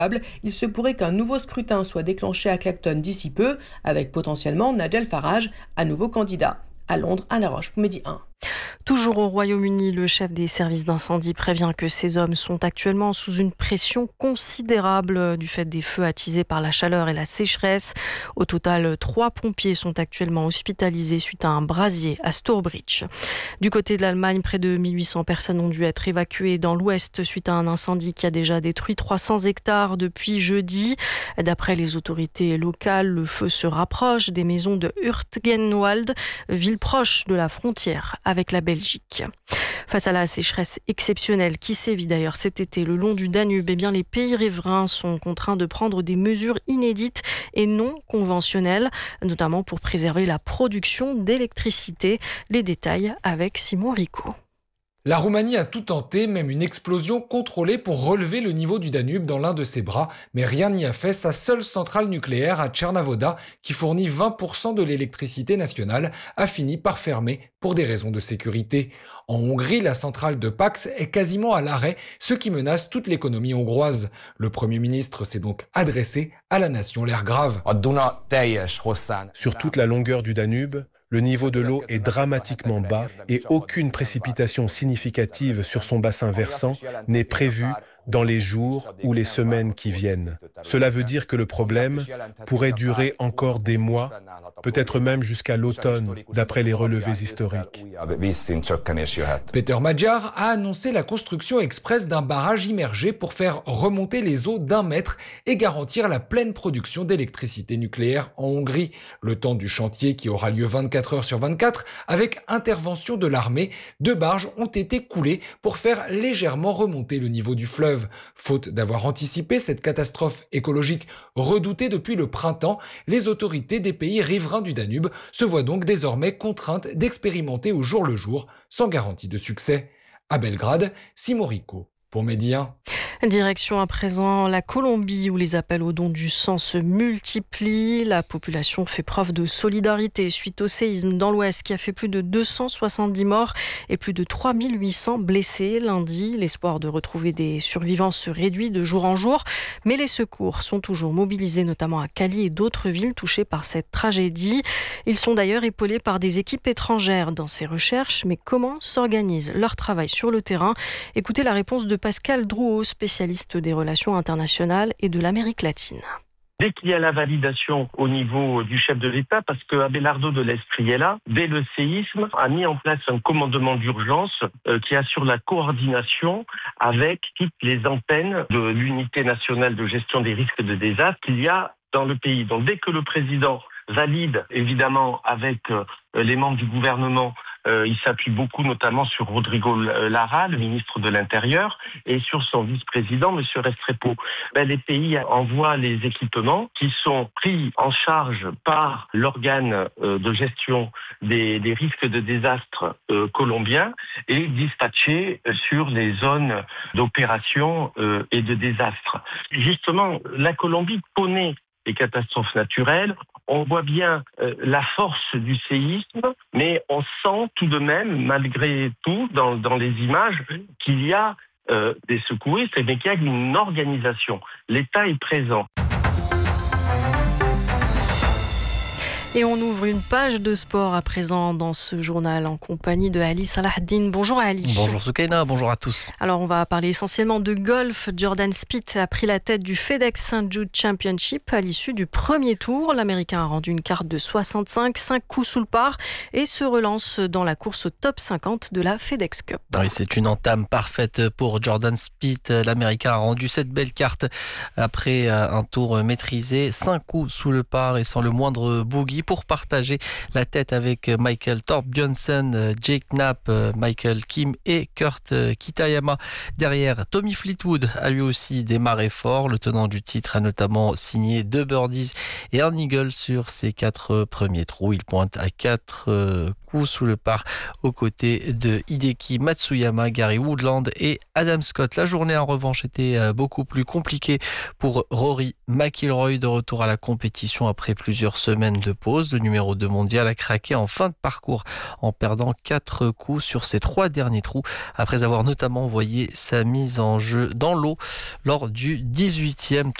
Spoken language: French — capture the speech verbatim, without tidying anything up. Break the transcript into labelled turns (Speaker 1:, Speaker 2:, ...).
Speaker 1: il se pourrait qu'un nouveau scrutin soit déclenché à Clacton d'ici peu, avec potentiellement Nigel Farage, à nouveau candidat. À Londres, Anna Roche pour Midi un.
Speaker 2: Toujours au Royaume-Uni, le chef des services d'incendie prévient que ces hommes sont actuellement sous une pression considérable du fait des feux attisés par la chaleur et la sécheresse. Au total, trois pompiers sont actuellement hospitalisés suite à un brasier à Stourbridge. Du côté de l'Allemagne, près de mille huit cents personnes ont dû être évacuées dans l'ouest suite à un incendie qui a déjà détruit trois cents hectares depuis jeudi. D'après les autorités locales, le feu se rapproche des maisons de Hürtgenwald, ville proche de la frontière avec la Belgique. Face à la sécheresse exceptionnelle qui sévit d'ailleurs cet été le long du Danube, eh bien les pays riverains sont contraints de prendre des mesures inédites et non conventionnelles, notamment pour préserver la production d'électricité. Les détails avec Simon Rico.
Speaker 3: La Roumanie a tout tenté, même une explosion contrôlée pour relever le niveau du Danube dans l'un de ses bras, mais rien n'y a fait. Sa seule centrale nucléaire à Tchernavoda, qui fournit vingt pour cent de l'électricité nationale, a fini par fermer pour des raisons de sécurité. En Hongrie, la centrale de Pax est quasiment à l'arrêt, ce qui menace toute l'économie hongroise. Le Premier ministre s'est donc adressé à la nation l'air grave.
Speaker 4: Sur toute la longueur du Danube, le niveau de l'eau est dramatiquement bas et aucune précipitation significative sur son bassin versant n'est prévue dans les jours ou les semaines qui viennent. Cela veut dire que le problème pourrait durer encore des mois, peut-être même jusqu'à l'automne, d'après les relevés historiques.
Speaker 3: Peter Magyar a annoncé la construction express d'un barrage immergé pour faire remonter les eaux d'un mètre et garantir la pleine production d'électricité nucléaire en Hongrie. Le temps du chantier qui aura lieu vingt-quatre heures sur vingt-quatre, avec intervention de l'armée, deux barges ont été coulées pour faire légèrement remonter le niveau du fleuve. Faute d'avoir anticipé cette catastrophe écologique redoutée depuis le printemps, les autorités des pays riverains du Danube se voient donc désormais contraintes d'expérimenter au jour le jour, sans garantie de succès. À Belgrade, Simon Rico pour Midi un.
Speaker 2: Direction à présent la Colombie où les appels aux dons du sang se multiplient. La population fait preuve de solidarité suite au séisme dans l'Ouest qui a fait plus de deux cent soixante-dix morts et plus de trois mille huit cents blessés lundi. L'espoir de retrouver des survivants se réduit de jour en jour, mais les secours sont toujours mobilisés, notamment à Cali et d'autres villes touchées par cette tragédie. Ils sont d'ailleurs épaulés par des équipes étrangères dans ces recherches, mais comment s'organise leur travail sur le terrain? Écoutez la réponse de Pascal Drouot, spécialiste des relations internationales et de l'Amérique latine.
Speaker 5: Dès qu'il y a la validation au niveau du chef de l'État, parce que Abelardo de l'Espriella, dès le séisme, a mis en place un commandement d'urgence euh, qui assure la coordination avec toutes les antennes de l'unité nationale de gestion des risques de désastre qu'il y a dans le pays. Donc dès que le président valide, évidemment, avec euh, les membres du gouvernement, Euh, il s'appuie beaucoup notamment sur Rodrigo Lara, le ministre de l'Intérieur, et sur son vice-président, M. Restrepo. Ben, les pays envoient les équipements qui sont pris en charge par l'organe euh, de gestion des, des risques de désastre euh, colombien et dispatchés sur les zones d'opération euh, et de désastre. Justement, la Colombie connaît les catastrophes naturelles. On voit bien euh, la force du séisme, mais on sent tout de même, malgré tout, dans, dans les images, qu'il y a euh, des secouristes, mais qu'il y a une organisation. L'État est présent.
Speaker 2: Et on ouvre une page de sport à présent dans ce journal en compagnie de Ali Salahdine. Bonjour Ali.
Speaker 6: Bonjour Soukaina, bonjour à tous.
Speaker 2: Alors on va parler essentiellement de golf. Jordan Spieth a pris la tête du FedEx Saint Jude Championship à l'issue du premier tour. L'Américain a rendu une carte de soixante-cinq, cinq coups sous le par et se relance dans la course au top cinquante de la FedEx Cup.
Speaker 6: Oui, c'est une entame parfaite pour Jordan Spieth. L'Américain a rendu cette belle carte après un tour maîtrisé, cinq coups sous le par et sans le moindre bogey, pour partager la tête avec Michael Thorbjørnsen, Jake Knapp, Michael Kim et Kurt Kitayama. Derrière, Tommy Fleetwood a lui aussi démarré fort. Le tenant du titre a notamment signé deux birdies et un eagle sur ses quatre premiers trous. Il pointe à quatre coups sous le par aux côtés de Hideki Matsuyama, Gary Woodland et Adam Scott. La journée en revanche était beaucoup plus compliquée pour Rory McIlroy, de retour à la compétition après plusieurs semaines de pause. Le numéro deux mondial a craqué en fin de parcours en perdant quatre coups sur ses trois derniers trous, après avoir notamment envoyé sa mise en jeu dans l'eau lors du dix-huitième